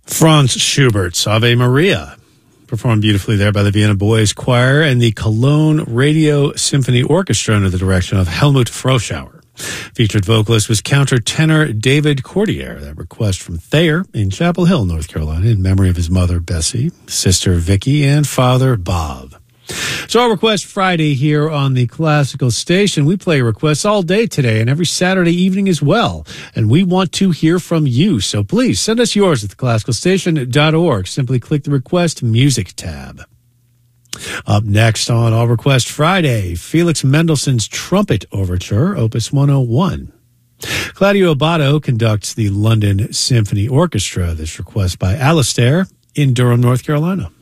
Franz Schubert's Ave Maria, performed beautifully there by the Vienna Boys Choir and the Cologne Radio Symphony Orchestra under the direction of Helmut Froschauer. Featured vocalist was countertenor David Cordier. That request from Thayer in Chapel Hill, North Carolina, in memory of his mother, Bessie, sister, Vicky, and father, Bob. So our Request Friday here on the Classical Station. We play requests all day today and every Saturday evening as well. And we want to hear from you. So please send us yours at theclassicalstation.org. Simply click the Request Music tab. Up next on All Request Friday, Felix Mendelssohn's Trumpet Overture, Opus 101. Claudio Abbado conducts the London Symphony Orchestra. This request by Alistair in Durham, North Carolina.